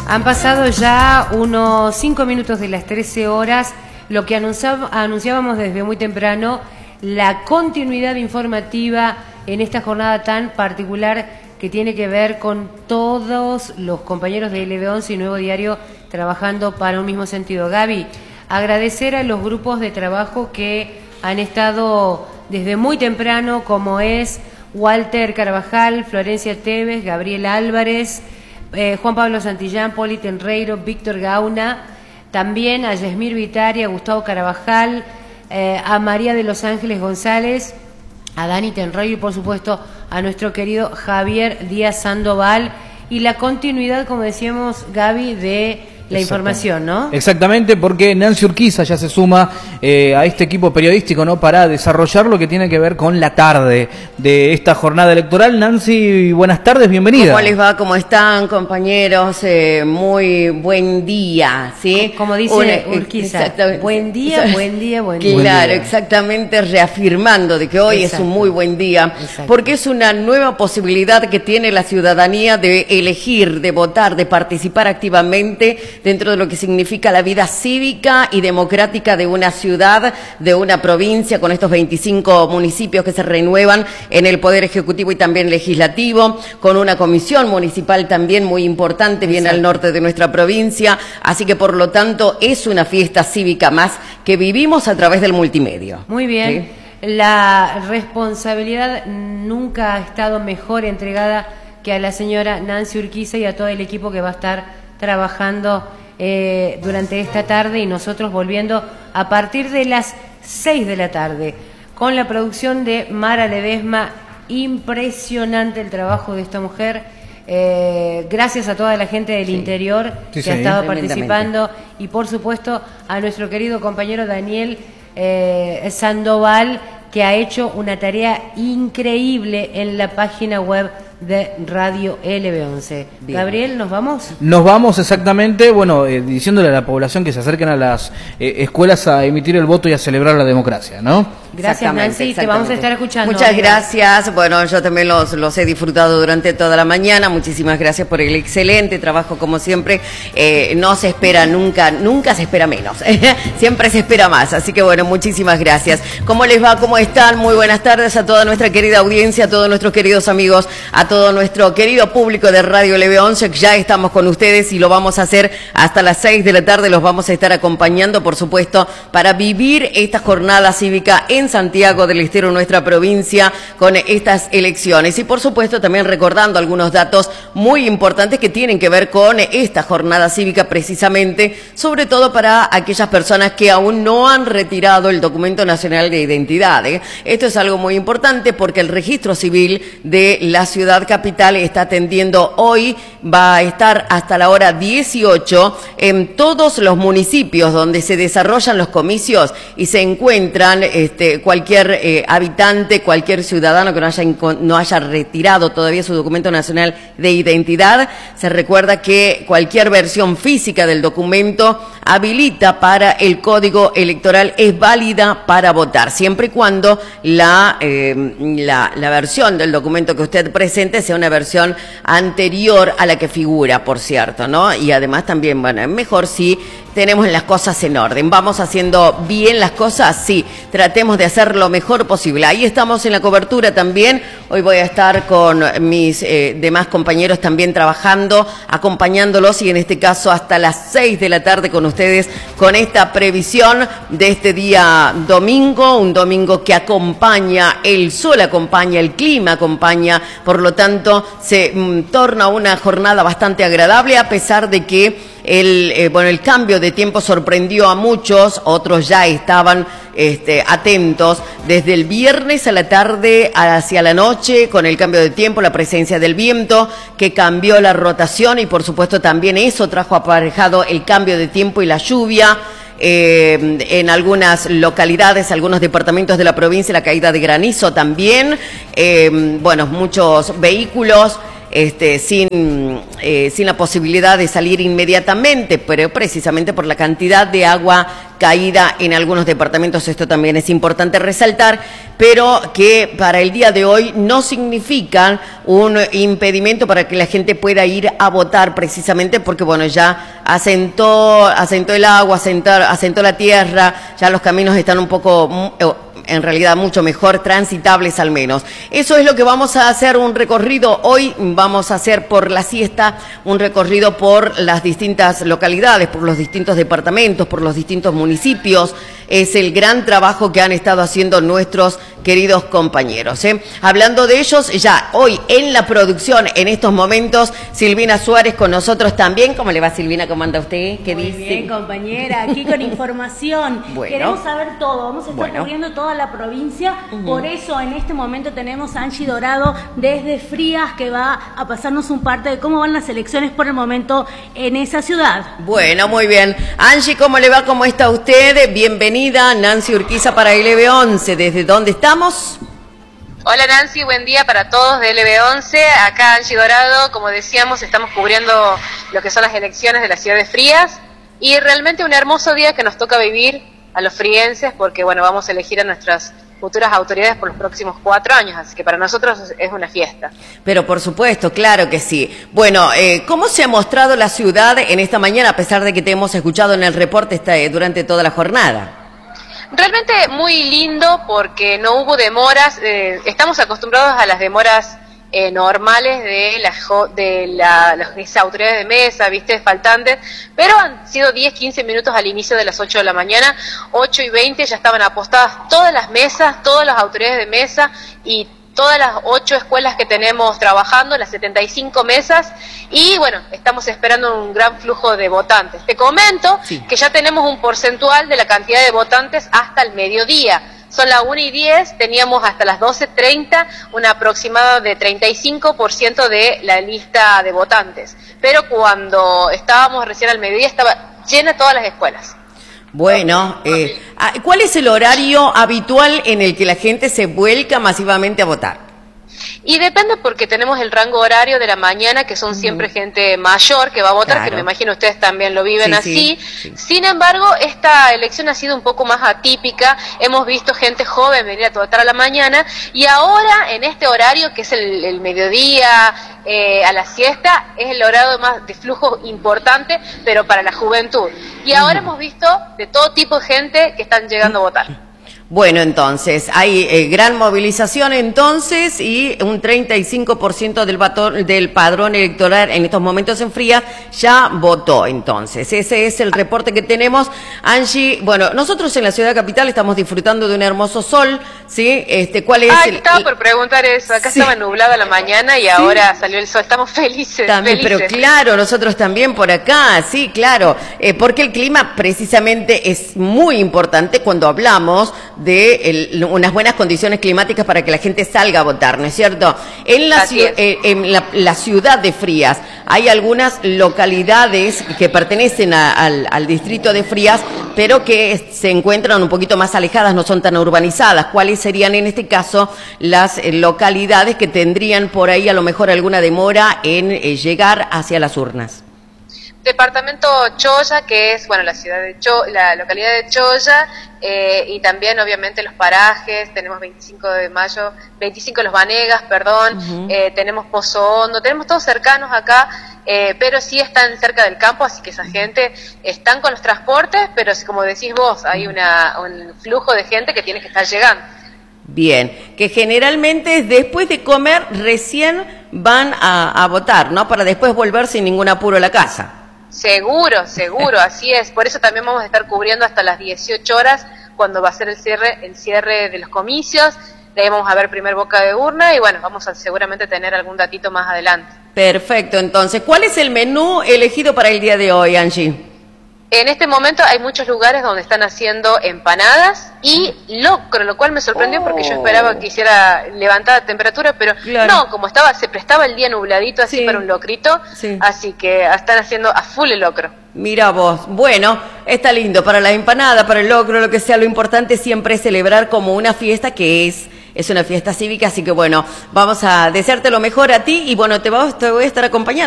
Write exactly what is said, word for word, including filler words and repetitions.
Han pasado ya unos cinco minutos de las trece horas, lo que anunciábamos desde muy temprano, la continuidad informativa en esta jornada tan particular que tiene que ver con todos los compañeros de L B once y Nuevo Diario trabajando para un mismo sentido. Gaby, agradecer a los grupos de trabajo que han estado desde muy temprano, como es Walter Carvajal, Florencia Tevez, Gabriel Álvarez, eh, Juan Pablo Santillán, Poli Tenreiro, Víctor Gauna, también a Yasmir Vitari, a Gustavo Carvajal, eh, a María de los Ángeles González, a Dani Tenreiro y por supuesto a nuestro querido Javier Díaz Sandoval, y la continuidad, como decíamos, Gaby, de la información, ¿no? Exactamente, porque Nancy Urquiza ya se suma eh, a este equipo periodístico, ¿no?, para desarrollar lo que tiene que ver con la tarde de esta jornada electoral. Nancy, buenas tardes, bienvenida. ¿Cómo les va? ¿Cómo están, compañeros? Eh, muy buen día, ¿sí? Como dice Una, Urquiza, buen día, buen día, buen día. Claro, exactamente, reafirmando de que hoy Exacto. es un muy buen día, Exacto. porque es una nueva posibilidad que tiene la ciudadanía de elegir, de votar, de participar activamente dentro de lo que significa la vida cívica y democrática de una ciudad, de una provincia, con estos veinticinco municipios que se renuevan en el Poder Ejecutivo y también Legislativo, con una comisión municipal también muy importante, bien Exacto. al norte de nuestra provincia. Así que, por lo tanto, es una fiesta cívica más que vivimos a través del multimedio. Muy bien. ¿Sí? La responsabilidad nunca ha estado mejor entregada que a la señora Nancy Urquiza y a todo el equipo que va a estar trabajando eh, durante esta tarde, y nosotros volviendo a partir de las seis de la tarde con la producción de Mara Ledesma. Impresionante el trabajo de esta mujer, eh, gracias a toda la gente del sí. interior sí, que sí, ha estado participando, y por supuesto a nuestro querido compañero Daniel eh, Sandoval, que ha hecho una tarea increíble en la página web de Radio L B once. Bien. Gabriel, ¿nos vamos? Nos vamos, exactamente, bueno, eh, diciéndole a la población que se acerquen a las eh, escuelas a emitir el voto y a celebrar la democracia, ¿no? Gracias, Nancy, te vamos a estar escuchando. Muchas amiga. gracias, bueno, yo también los, los he disfrutado durante toda la mañana. Muchísimas gracias por el excelente trabajo, como siempre. Eh, no se espera nunca, nunca se espera menos, siempre se espera más, así que bueno, muchísimas gracias. ¿Cómo les va? ¿Cómo están? Muy buenas tardes a toda nuestra querida audiencia, a todos nuestros queridos amigos, a todo nuestro querido público de Radio L B once. Ya estamos con ustedes y lo vamos a hacer hasta las seis de la tarde. Los vamos a estar acompañando, por supuesto, para vivir esta jornada cívica en Santiago del Estero, nuestra provincia, con estas elecciones. Y por supuesto también recordando algunos datos muy importantes que tienen que ver con esta jornada cívica, precisamente, sobre todo para aquellas personas que aún no han retirado el documento nacional de identidad, ¿eh? Esto es algo muy importante porque el registro civil de la ciudad capital está atendiendo hoy, va a estar hasta la hora dieciocho en todos los municipios donde se desarrollan los comicios y se encuentran este, cualquier eh, habitante, cualquier ciudadano que no haya, no haya retirado todavía su documento nacional de identidad. Se recuerda que cualquier versión física del documento habilita para el código electoral, es válida para votar, siempre y cuando la, eh, la, la versión del documento que usted presente sea una versión anterior a la que figura, por cierto, ¿no? Y además también, bueno, es mejor si tenemos las cosas en orden. ¿Vamos haciendo bien las cosas? Sí, tratemos de hacer lo mejor posible. Ahí estamos en la cobertura también. Hoy voy a estar con mis eh, demás compañeros también trabajando, acompañándolos, y en este caso hasta las seis de la tarde con ustedes, con esta previsión de este día domingo, un domingo que acompaña, el sol acompaña, el clima acompaña, por lo tanto se mm, torna una jornada bastante agradable, a pesar de que El, eh, bueno, el cambio de tiempo sorprendió a muchos, otros ya estaban este, atentos desde el viernes a la tarde hacia la noche con el cambio de tiempo, la presencia del viento que cambió la rotación, y por supuesto también eso trajo aparejado el cambio de tiempo y la lluvia. Eh, en algunas localidades, algunos departamentos de la provincia, la caída de granizo también, eh, bueno, muchos vehículos este, sin, eh, sin la posibilidad de salir inmediatamente, pero precisamente por la cantidad de agua caída en algunos departamentos. Esto también es importante resaltar, pero que para el día de hoy no significan un impedimento para que la gente pueda ir a votar, precisamente porque, bueno, ya asentó, asentó el agua, asentó, asentó la tierra, ya los caminos están un poco, en realidad mucho mejor transitables al menos. Eso es lo que vamos a hacer, un recorrido. Hoy vamos a hacer por la siesta un recorrido por las distintas localidades, por los distintos departamentos, por los distintos municipios. Es el gran trabajo que han estado haciendo nuestros queridos compañeros, ¿eh? Hablando de ellos, ya hoy en la producción, en estos momentos, Silvina Suárez con nosotros también. ¿Cómo le va, Silvina? ¿Cómo anda usted? ¿Qué Muy dice? bien, compañera, aquí con información. Bueno. Queremos saber todo, vamos a estar Bueno. cubriendo toda la provincia, Uh-huh. por eso en este momento tenemos a Angie Dorado desde Frías, que va a pasarnos un parte de cómo van las elecciones por el momento en esa ciudad. Bueno, muy bien. Angie, ¿cómo le va? ¿Cómo está usted? Bienvenida, Nancy Urquiza para L B once. ¿Desde dónde estamos? Hola Nancy, buen día para todos de L B once. Acá Angie Dorado, como decíamos, estamos cubriendo lo que son las elecciones de la ciudad de Frías y realmente un hermoso día que nos toca vivir a los frienses porque, bueno, vamos a elegir a nuestras futuras autoridades por los próximos cuatro años, así que para nosotros es una fiesta. Pero por supuesto, claro que sí. Bueno, eh, ¿cómo se ha mostrado la ciudad en esta mañana, a pesar de que te hemos escuchado en el reporte esta, eh, durante toda la jornada? Realmente muy lindo porque no hubo demoras, eh, estamos acostumbrados a las demoras eh, normales de, la, de la, las autoridades de mesa, viste, faltantes, pero han sido diez, quince minutos al inicio de las ocho de la mañana, ocho y veinte ya estaban apostadas todas las mesas, todas las autoridades de mesa y todas las ocho escuelas que tenemos trabajando, las setenta y cinco mesas, y bueno, estamos esperando un gran flujo de votantes. Te comento sí. que ya tenemos un porcentual de la cantidad de votantes hasta el mediodía. Son las una y diez, teníamos hasta las doce treinta un aproximado de treinta y cinco por ciento de la lista de votantes. Pero cuando estábamos recién al mediodía estaba llena todas las escuelas. Bueno, eh, ¿cuál es el horario habitual en el que la gente se vuelca masivamente a votar? Y depende porque tenemos el rango horario de la mañana, que son uh-huh. siempre gente mayor que va a votar, claro. que me imagino ustedes también lo viven sí, así. Sí, sí. Sin embargo, esta elección ha sido un poco más atípica. Hemos visto gente joven venir a votar a la mañana y ahora en este horario, que es el, el mediodía, eh, a la siesta, es el horario más de flujo importante, pero para la juventud. Y ahora uh-huh. hemos visto de todo tipo de gente que están llegando a votar. Bueno, entonces, hay eh, gran movilización entonces y un treinta y cinco por ciento del, del padrón electoral en estos momentos en Frías ya votó entonces. Ese es el reporte que tenemos. Angie, bueno, nosotros en la ciudad capital estamos disfrutando de un hermoso sol, ¿sí? Este, ¿cuál es Ay, el, estaba por preguntar eso. Acá sí. estaba nublada la mañana y sí. ahora salió el sol. Estamos felices. También, felices. Pero claro, nosotros también por acá, sí, claro. Eh, porque el clima precisamente es muy importante cuando hablamos de el, unas buenas condiciones climáticas para que la gente salga a votar, ¿no es cierto? En la, eh, en la, la ciudad de Frías hay algunas localidades que pertenecen a, al, al distrito de Frías, pero que se encuentran un poquito más alejadas, no son tan urbanizadas. ¿Cuáles serían en este caso las eh, localidades que tendrían por ahí a lo mejor alguna demora en eh, llegar hacia las urnas? Departamento Choya, que es, bueno, la ciudad de Cho, la localidad de Choya, eh, y también obviamente los parajes, tenemos veinticinco de mayo, veinticinco de los Vanegas, perdón, uh-huh. eh, tenemos Pozo Hondo, tenemos todos cercanos acá, eh, pero sí están cerca del campo, así que esa gente están con los transportes, pero como decís vos, hay una, un flujo de gente que tiene que estar llegando. Bien, que generalmente después de comer recién van a, a votar, ¿no? Para después volver sin ningún apuro a la casa. Seguro, seguro, así es. Por eso también vamos a estar cubriendo hasta las dieciocho horas, cuando va a ser el cierre, el cierre de los comicios. De ahí vamos a ver primer boca de urna y bueno, vamos a seguramente tener algún datito más adelante. Perfecto, entonces, ¿cuál es el menú elegido para el día de hoy, Angie? En este momento hay muchos lugares donde están haciendo empanadas y locro, lo cual me sorprendió oh. porque yo esperaba que hiciera levantada temperatura, pero claro. no, como estaba, se prestaba el día nubladito así sí. para un locrito, sí. así que están haciendo a full el locro. Mira vos, bueno, está lindo para la empanada, para el locro, lo que sea, lo importante siempre es celebrar como una fiesta que es es una fiesta cívica, así que bueno, vamos a desearte lo mejor a ti y bueno, te, va, te voy a estar acompañando.